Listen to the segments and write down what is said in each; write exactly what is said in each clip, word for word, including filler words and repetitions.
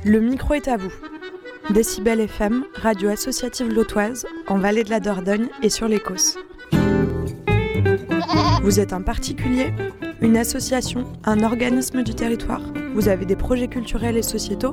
Le micro est à vous. Décibel F M, radio associative lotoise, en Vallée de la Dordogne et sur les Causses. Vous êtes un particulier, une association, un organisme du territoire. Vous avez des projets culturels et sociétaux.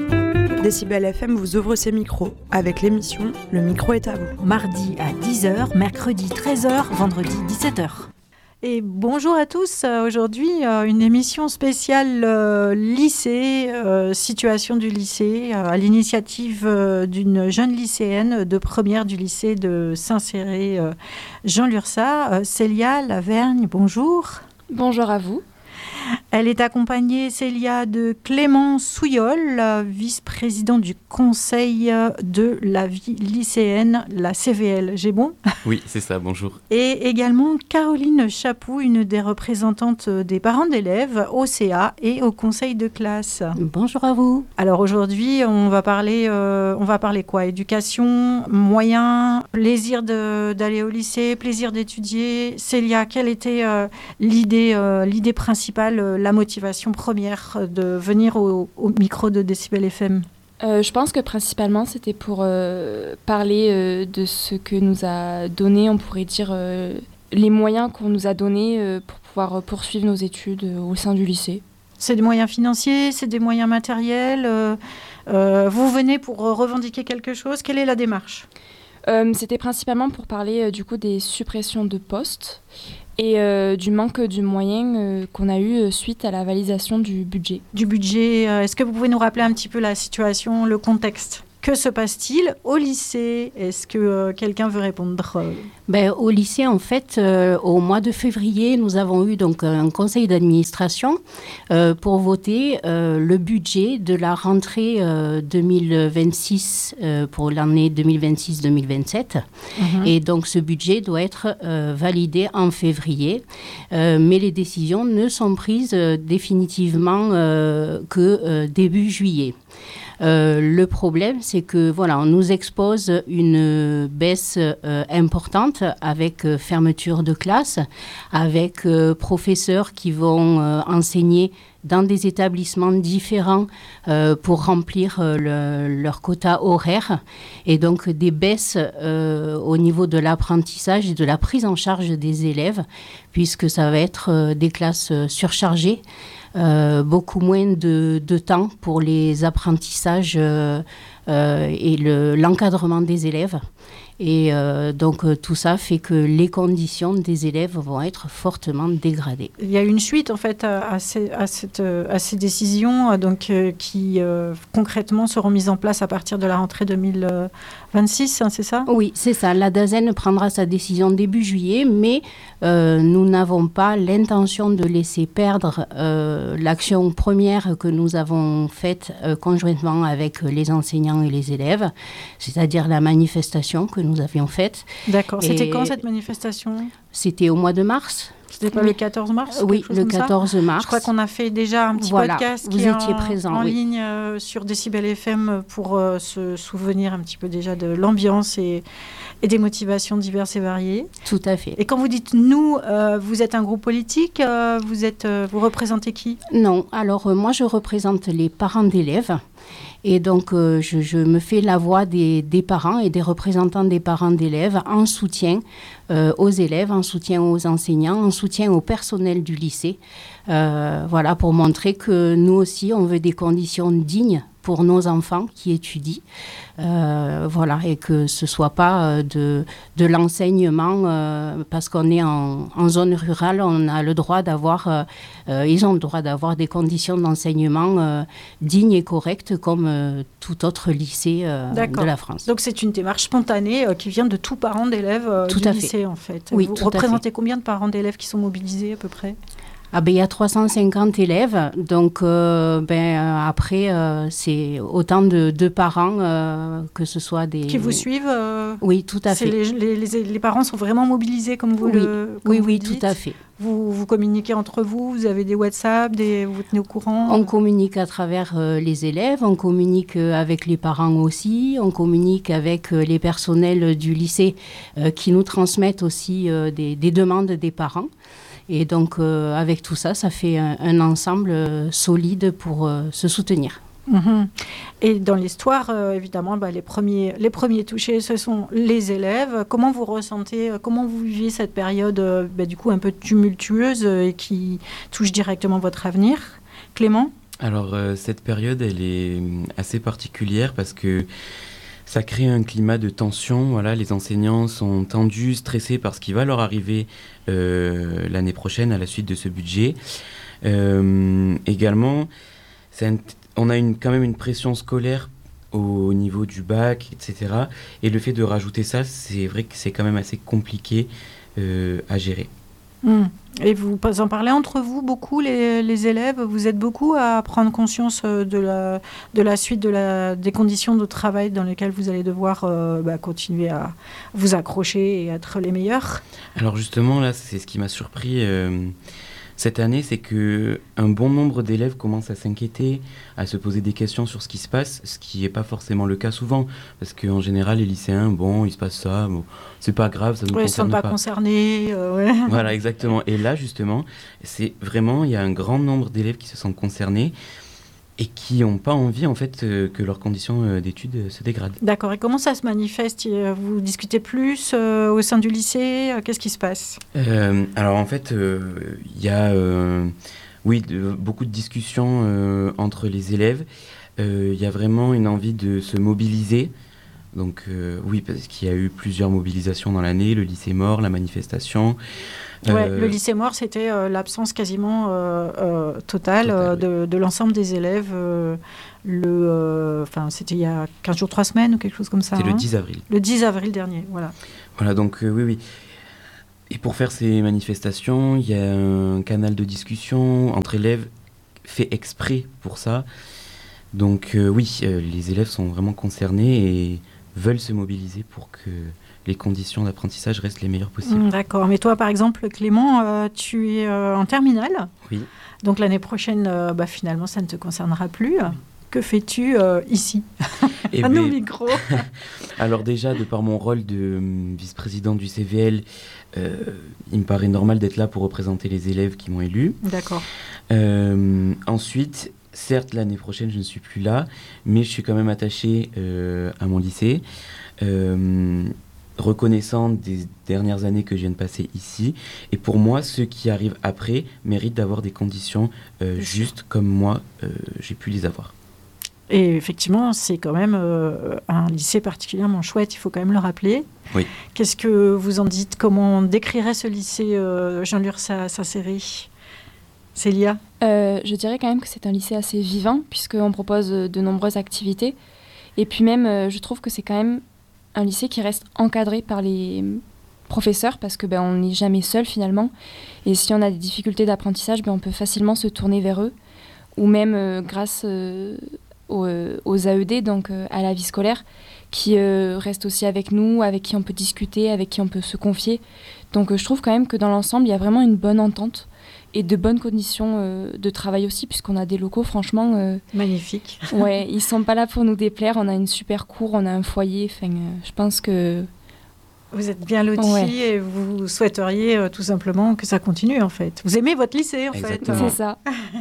Décibel F M vous ouvre ses micros avec l'émission Le micro est à vous. Mardi à dix heures, mercredi treize heures, vendredi dix-sept heures. Et bonjour à tous. Aujourd'hui, une émission spéciale euh, lycée, euh, situation du lycée, euh, à l'initiative euh, d'une jeune lycéenne de première du lycée de Saint-Céré, euh, Jean Lurçat, euh, Célia Lavergne. Bonjour. Bonjour à vous. Elle est accompagnée, Célia, de Clément Souillol, vice-président du conseil de la vie lycéenne, la C V L. J'ai bon ? Oui, c'est ça, bonjour. Et également Caroline Chapou, une des représentantes des parents d'élèves au C A et au conseil de classe. Bonjour à vous. Alors aujourd'hui, on va parler, euh, on va parler quoi ? Éducation, moyens, plaisir de, d'aller au lycée, plaisir d'étudier. Célia, quelle était euh, l'idée, euh, l'idée principale, la motivation première de venir au, au micro de Décibel F M ? euh, Je pense que principalement, c'était pour euh, parler euh, de ce que nous a donné, on pourrait dire, euh, les moyens qu'on nous a donnés euh, pour pouvoir poursuivre nos études euh, au sein du lycée. C'est des moyens financiers, c'est des moyens matériels. Euh, euh, vous venez pour revendiquer quelque chose. Quelle est la démarche ? euh, C'était principalement pour parler euh, du coup des suppressions de postes et euh, du manque de moyens euh, qu'on a eu euh, suite à la validation du budget. Du budget, euh, est-ce que vous pouvez nous rappeler un petit peu la situation, le contexte ? Que se passe-t-il au lycée ? Est-ce que euh, quelqu'un veut répondre ? Ben, au lycée, en fait, euh, au mois de février, nous avons eu donc un conseil d'administration euh, pour voter euh, le budget de la rentrée euh, deux mille vingt-six euh, pour l'année deux mille vingt-six deux mille vingt-sept. Mm-hmm. Et donc, ce budget doit être euh, validé en février. Euh, mais les décisions ne sont prises euh, définitivement euh, que euh, début juillet. Euh, le problème, c'est que voilà, on nous expose une baisse euh, importante avec euh, fermeture de classe, avec euh, professeurs qui vont euh, enseigner dans des établissements différents euh, pour remplir euh, le, leur quota horaire, et donc des baisses euh, au niveau de l'apprentissage et de la prise en charge des élèves, puisque ça va être euh, des classes euh, surchargées. Euh, beaucoup moins de, de temps pour les apprentissages euh, euh, et le, l'encadrement des élèves. Et euh, donc euh, tout ça fait que les conditions des élèves vont être fortement dégradées. Il y a une suite en fait à, à, ces, à, cette, à ces décisions donc, euh, qui euh, concrètement seront mises en place à partir de la rentrée deux mille vingt-six, hein, c'est ça ? Oui, c'est ça. La DAZEN prendra sa décision début juillet, mais euh, nous n'avons pas l'intention de laisser perdre euh, l'action première que nous avons faite euh, conjointement avec les enseignants et les élèves, c'est-à-dire la manifestation que nous avions faite. D'accord. Et c'était quand cette manifestation ? C'était au mois de mars. C'était pas oui. le quatorze mars ? Oui, le quatorze mars. Je crois qu'on a fait déjà un petit voilà. podcast Vous qui étiez en, présent, en oui. ligne euh, sur Décibel F M pour euh, se souvenir un petit peu déjà de l'ambiance et, et des motivations diverses et variées. Tout à fait. Et quand vous dites « nous euh, », vous êtes un groupe politique, euh, vous, êtes, euh, vous représentez qui ? Non, alors euh, moi je représente les parents d'élèves. Et donc, euh, je, je me fais la voix des, des parents et des représentants des parents d'élèves en soutien euh, aux élèves, en soutien aux enseignants, en soutien au personnel du lycée. Euh, voilà, pour montrer que nous aussi, on veut des conditions dignes pour nos enfants qui étudient. Euh, voilà, et que ce ne soit pas de, de l'enseignement, euh, parce qu'on est en, en zone rurale, on a le droit d'avoir, euh, ils ont le droit d'avoir des conditions d'enseignement euh, dignes et correctes comme euh, tout autre lycée euh, de la France. Donc c'est une démarche spontanée euh, qui vient de tous parents d'élèves euh, du lycée fait. En fait. Oui, Vous représentez combien de parents d'élèves qui sont mobilisés à peu près ? Ah ben, il y a trois cent cinquante élèves, donc euh, ben, euh, après, euh, c'est autant de, de parents, euh, que ce soit des... Qui vous suivent euh, Oui, tout à fait. Les, les, les, les parents sont vraiment mobilisés comme vous oui. le comme Oui, vous oui, dites. tout à fait. Vous, vous communiquez entre vous, vous avez des WhatsApp, des, vous tenez au courant ? On communique à travers euh, les élèves, on communique euh, avec les parents aussi, on communique avec euh, les personnels du lycée euh, qui nous transmettent aussi euh, des, des demandes des parents. Et donc, euh, avec tout ça, ça fait un, un ensemble euh, solide pour euh, se soutenir. Mmh. Et dans l'histoire, euh, évidemment, bah, les, premiers, les premiers touchés, ce sont les élèves. Comment vous ressentez, euh, comment vous vivez cette période euh, bah, du coup un peu tumultueuse euh, et qui touche directement votre avenir? Clément? Alors, euh, cette période, elle est assez particulière parce que ça crée un climat de tension. Voilà, les enseignants sont tendus, stressés par ce qui va leur arriver euh, l'année prochaine à la suite de ce budget. Euh, également, c'est un, on a une, quand même une pression scolaire au niveau du bac, et cetera. Et le fait de rajouter ça, c'est vrai que c'est quand même assez compliqué euh, à gérer. Mmh. Et vous en parlez entre vous beaucoup, les, les élèves? Vous êtes beaucoup à prendre conscience de la, de la suite de la, des conditions de travail dans lesquelles vous allez devoir euh, bah, continuer à vous accrocher et être les meilleurs? Alors justement, là, c'est ce qui m'a surpris euh, cette année, c'est qu'un bon nombre d'élèves commencent à s'inquiéter, à se poser des questions sur ce qui se passe, ce qui n'est pas forcément le cas souvent, parce qu'en général, les lycéens, bon, il se passe ça, bon, c'est pas grave, ça ne nous ouais, concerne pas. Ils ne sont pas concernés. Euh, ouais. Voilà, exactement. Et là, justement, c'est vraiment, il y a un grand nombre d'élèves qui se sentent concernés et qui n'ont pas envie, en fait, euh, que leurs conditions euh, d'études euh, se dégradent. D'accord. Et comment ça se manifeste? Vous discutez plus euh, au sein du lycée? Qu'est-ce qui se passe? euh, Alors, en fait, il euh, y a euh, oui, de, beaucoup de discussions euh, entre les élèves. Il euh, y a vraiment une envie de se mobiliser. Donc, euh, oui, parce qu'il y a eu plusieurs mobilisations dans l'année. Le lycée mort, la manifestation. Ouais, euh, le lycée mort, c'était euh, l'absence quasiment euh, euh, totale euh, de, de l'ensemble des élèves. Euh, le, enfin, c'était il y a quinze jours, trois semaines ou quelque chose comme ça. C'était hein. le dix avril. Le dix avril dernier, voilà. Voilà, donc euh, oui, oui. Et pour faire ces manifestations, il y a un canal de discussion entre élèves fait exprès pour ça. Donc euh, oui, euh, les élèves sont vraiment concernés et veulent se mobiliser pour que les conditions d'apprentissage restent les meilleures possibles. D'accord. Mais toi, par exemple, Clément, euh, tu es euh, en terminale. Oui. Donc l'année prochaine, euh, bah, finalement, ça ne te concernera plus. Oui. Que fais-tu euh, ici, eh à ben, nos micros? Alors déjà, de par mon rôle de euh, vice-président du C V L, euh, il me paraît normal d'être là pour représenter les élèves qui m'ont élu. D'accord. Euh, ensuite, certes, l'année prochaine, je ne suis plus là, mais je suis quand même attaché euh, à mon lycée. Euh, reconnaissant des dernières années que je viens de passer ici. Et pour moi, ceux qui arrivent après méritent d'avoir des conditions euh, justes comme moi, euh, j'ai pu les avoir. Et effectivement, c'est quand même euh, un lycée particulièrement chouette, il faut quand même le rappeler. Oui. Qu'est-ce que vous en dites? Comment on décrirait ce lycée, euh, Jean-Lure Sasseri? Célia? euh, Je dirais quand même que c'est un lycée assez vivant, puisqu'on propose de nombreuses activités. Et puis même, euh, je trouve que c'est quand même un lycée qui reste encadré par les professeurs, parce que ben, on n'est jamais seul finalement. Et si on a des difficultés d'apprentissage, ben, on peut facilement se tourner vers eux, ou même euh, grâce euh, aux, aux A E D, donc euh, à la vie scolaire, qui euh, restent aussi avec nous, avec qui on peut discuter, avec qui on peut se confier. Donc euh, je trouve quand même que dans l'ensemble, il y a vraiment une bonne entente et de bonnes conditions euh, de travail aussi, puisqu'on a des locaux franchement... Euh, magnifiques. Ouais, ils ne sont pas là pour nous déplaire. On a une super cour, on a un foyer. Enfin, euh, je pense que... Vous êtes bien lotis ouais. Et vous souhaiteriez euh, tout simplement que ça continue, en fait. Vous aimez votre lycée, en Exactement. fait. C'est ça.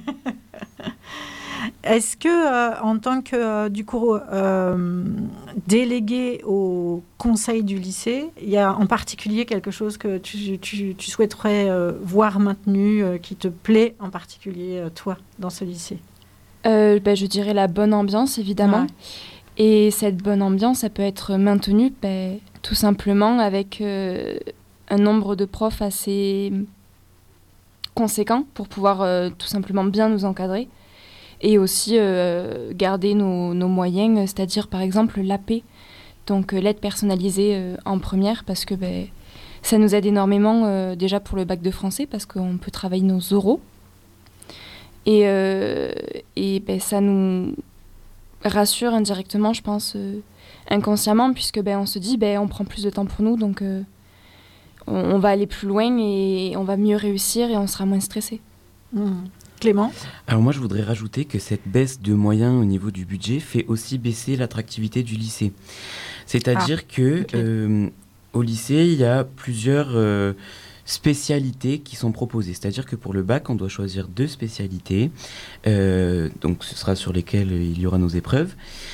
Est-ce que, euh, en tant que, euh, du coup, euh, délégué au conseil du lycée, il y a en particulier quelque chose que tu, tu, tu souhaiterais euh, voir maintenu, euh, qui te plaît en particulier, euh, toi, dans ce lycée? euh, ben, Je dirais la bonne ambiance, évidemment. Ouais. Et cette bonne ambiance, ça peut être maintenue ben, tout simplement avec euh, un nombre de profs assez conséquent pour pouvoir euh, tout simplement bien nous encadrer. Et aussi euh, garder nos, nos moyens, c'est-à-dire par exemple l'A P, donc euh, l'aide personnalisée euh, en première, parce que ben, ça nous aide énormément euh, déjà pour le bac de français, parce qu'on peut travailler nos oraux. Et, euh, et ben, ça nous rassure indirectement, je pense, euh, inconsciemment, puisque ben, on se dit ben, on prend plus de temps pour nous, donc euh, on, on va aller plus loin et on va mieux réussir et on sera moins stressé. Mmh. Clément? Alors moi, je voudrais rajouter que cette baisse de moyens au niveau du budget fait aussi baisser l'attractivité du lycée. C'est-à-dire ah, que okay. euh, au lycée, il y a plusieurs euh, spécialités qui sont proposées. C'est-à-dire que pour le bac, on doit choisir deux spécialités, euh, donc ce sera sur lesquelles il y aura nos épreuves.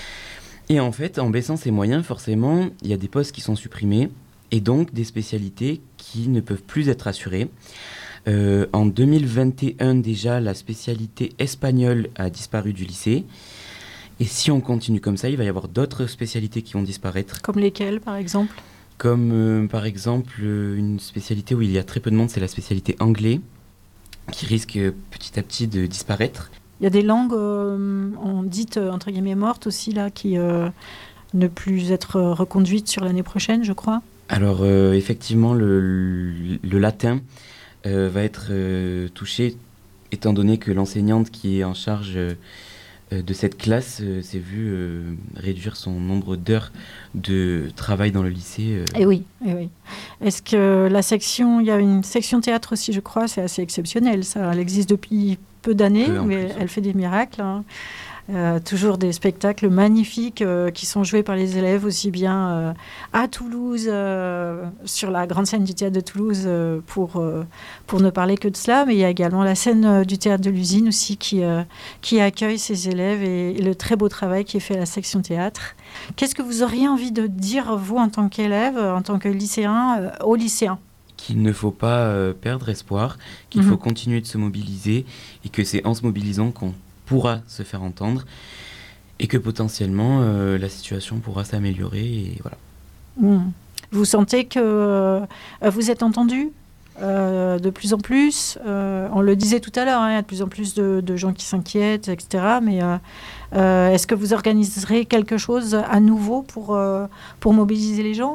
Et en fait, en baissant ces moyens, forcément, il y a des postes qui sont supprimés et donc des spécialités qui ne peuvent plus être assurées. Euh, en deux mille vingt et un, déjà, la spécialité espagnole a disparu du lycée. Et si on continue comme ça, il va y avoir d'autres spécialités qui vont disparaître. Comme lesquelles, par exemple ? Comme, euh, par exemple, euh, une spécialité où il y a très peu de monde, c'est la spécialité anglais, qui risque euh, petit à petit de disparaître. Il y a des langues, euh, on dites, entre guillemets, mortes aussi, là, qui euh, ne plus être reconduites sur l'année prochaine, je crois. Alors, euh, effectivement, le, le, le latin euh, va être euh, touché, étant donné que l'enseignante qui est en charge euh, de cette classe euh, s'est vue euh, réduire son nombre d'heures de travail dans le lycée. Euh. Et oui, et oui. Est-ce que la section, il y a une section théâtre aussi, je crois, c'est assez exceptionnel, ça. Elle existe depuis peu d'années, peu mais plus, elle fait des miracles. Hein. Euh, toujours des spectacles magnifiques euh, qui sont joués par les élèves aussi bien euh, à Toulouse, euh, sur la grande scène du théâtre de Toulouse, euh, pour, euh, pour ne parler que de cela, mais il y a également la scène euh, du théâtre de l'usine aussi qui, euh, qui accueille ces élèves et, et le très beau travail qui est fait à la section théâtre. Qu'est-ce que vous auriez envie de dire, vous, en tant qu'élève, en tant que lycéen, euh, aux lycéens ? Qu'il ne faut pas euh, perdre espoir, qu'il mmh. faut continuer de se mobiliser et que c'est en se mobilisant qu'on pourra se faire entendre et que potentiellement euh, la situation pourra s'améliorer et voilà. Mmh. Vous sentez que euh, vous êtes entendu euh, de plus en plus, euh, on le disait tout à l'heure, hein, il y a de plus en plus de, de gens qui s'inquiètent, et cetera. Mais euh, euh, est-ce que vous organiserez quelque chose à nouveau pour, euh, pour mobiliser les gens ?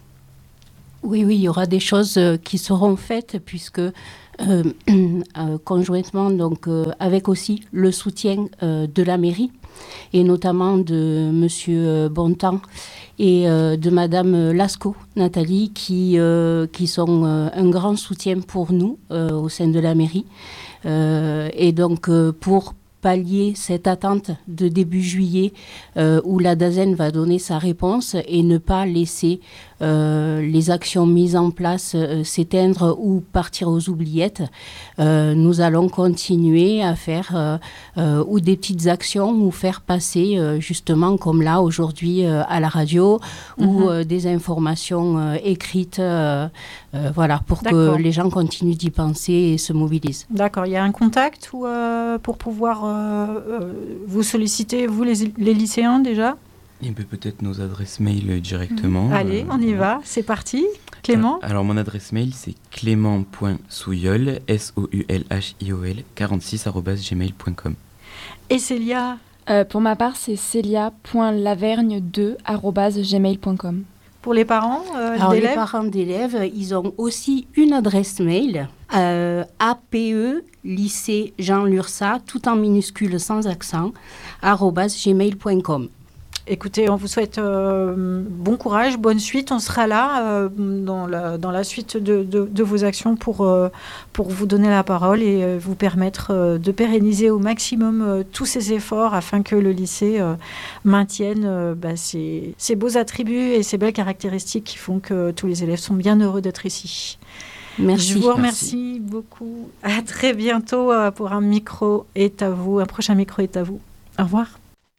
Oui, oui, il y aura des choses qui seront faites puisque Euh, euh, conjointement donc euh, avec aussi le soutien euh, de la mairie et notamment de monsieur Bontemps et euh, de madame Lascaux, Nathalie, qui, euh, qui sont euh, un grand soutien pour nous euh, au sein de la mairie euh, et donc euh, pour pallier cette attente de début juillet euh, où la DAZEN va donner sa réponse et ne pas laisser euh, les actions mises en place euh, s'éteindre ou partir aux oubliettes. Euh, nous allons continuer à faire euh, euh, ou des petites actions ou faire passer euh, justement comme là aujourd'hui euh, à la radio mm-hmm. ou euh, des informations euh, écrites euh, euh, voilà, pour D'accord. que les gens continuent d'y penser et se mobilisent. D'accord. Il y a un contact ou, euh, pour pouvoir euh, euh, vous solliciter, vous les, les lycéens déjà ? Et peut peut-être nos adresses mail directement. Mmh. Allez, euh, on y va, c'est parti. Clément ? Alors, mon adresse mail, c'est clément point souliol, S O U L H I O L, quarante-six arobase gmail point com. Et Célia ? euh, Pour ma part, c'est célia point lavergne deux arobase gmail point com. Pour les parents euh, Alors, d'élèves ? les parents d'élèves, ils ont aussi une adresse mail, euh, A P E, lycée Jean Lursa, tout en minuscule sans accent, arobase gmail point com. Écoutez, on vous souhaite euh, bon courage, bonne suite. On sera là euh, dans, la, dans la suite de, de, de vos actions pour, euh, pour vous donner la parole et euh, vous permettre euh, de pérenniser au maximum euh, tous ces efforts afin que le lycée euh, maintienne euh, bah, ses, ses beaux attributs et ses belles caractéristiques qui font que tous les élèves sont bien heureux d'être ici. Merci. Je vous remercie Merci. beaucoup. À très bientôt euh, pour un micro est à vous. Un prochain micro est à vous. Au revoir.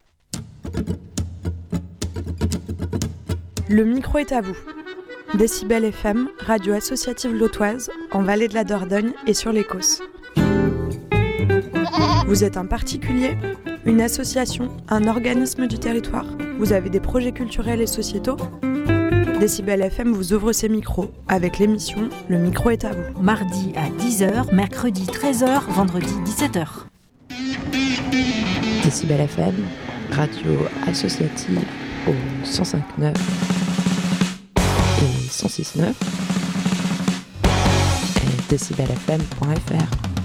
Le micro est à vous. Décibel F M, radio associative lotoise, en Vallée de la Dordogne et sur l'Écosse. Vous êtes un particulier, une association, un organisme du territoire. Vous avez des projets culturels et sociétaux. Décibel F M vous ouvre ses micros avec l'émission Le micro est à vous. Mardi à dix heures, mercredi treize heures, vendredi dix-sept heures. Décibel F M, radio associative au cent cinq neuf et cent six neuf et décibel f m point f r.